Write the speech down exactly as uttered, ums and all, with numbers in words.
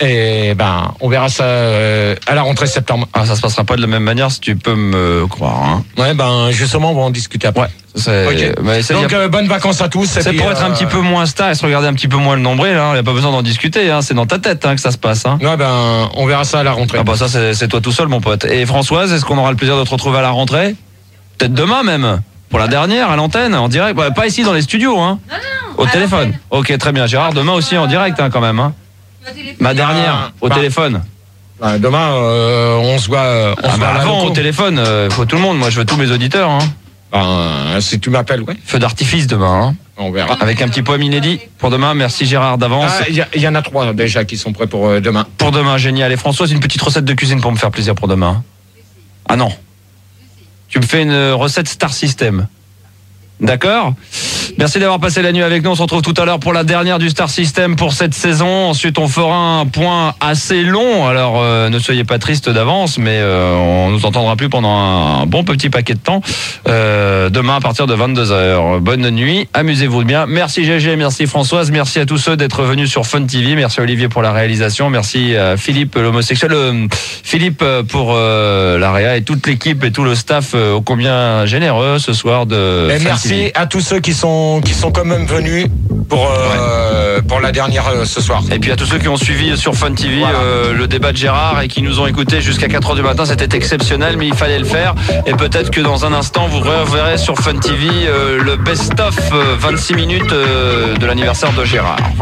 Et ben, on verra ça euh, à la rentrée septembre. Ah, ça se passera pas de la même manière, si tu peux me croire. Hein. Ouais, ben justement, on va en discuter après. Ouais. C'est... Okay. Mais c'est Donc, a... euh, bonnes vacances à tous. C'est pour euh... être un petit peu moins star et se regarder un petit peu moins le nombril. Il hein. n'y a pas besoin d'en discuter. Hein. C'est dans ta tête hein, que ça se passe. Hein. Ouais, ben, on verra ça à la rentrée. Ah bah ça, c'est, c'est toi tout seul, mon pote. Et Françoise, est-ce qu'on aura le plaisir de te retrouver à la rentrée? Peut-être demain même. Pour la dernière, à l'antenne, en direct. Ouais, pas ici dans les studios. Hein. Non, non. Au téléphone. Ok, très bien. Gérard, demain aussi en direct hein, quand même. Hein. Ma dernière, ah, au bah, téléphone. Bah, demain, euh, on se voit. On ah se bah voit avant, au téléphone, euh, faut tout le monde. Moi, je veux tous mes auditeurs. Hein. Bah, si tu m'appelles, ouais. Feu d'artifice demain. Hein. On verra. Avec un petit poème inédit pour demain. Merci Gérard d'avance. Il ah, y, y en a trois déjà qui sont prêts pour euh, demain. Pour demain, génial. Et Françoise, une petite recette de cuisine pour me faire plaisir pour demain. Ah non. Tu me fais une recette Star System. D'accord. Merci d'avoir passé la nuit avec nous. On se retrouve tout à l'heure pour la dernière du Star System pour cette saison. Ensuite, on fera un point assez long. Alors, euh, ne soyez pas tristes d'avance, mais euh, on nous entendra plus pendant un bon petit paquet de temps. Euh, demain, à partir de vingt-deux heures. Bonne nuit. Amusez-vous bien. Merci G G, merci Françoise. Merci à tous ceux d'être venus sur Fun T V. Merci Olivier pour la réalisation. Merci à Philippe, l'homosexuel. Euh, Philippe pour euh, la réa et toute l'équipe et tout le staff euh, ô combien généreux ce soir de et Fun merci T V. À tous ceux qui sont qui sont quand même venus pour euh, ouais. pour la dernière euh, ce soir. Et puis à tous ceux qui ont suivi sur Fun T V voilà. euh, le débat de Gérard et qui nous ont écoutés jusqu'à quatre heures du matin, c'était exceptionnel, mais il fallait le faire. Et peut-être que dans un instant vous reverrez sur Fun T V euh, le best-of euh, vingt-six minutes euh, de l'anniversaire de Gérard. Voilà.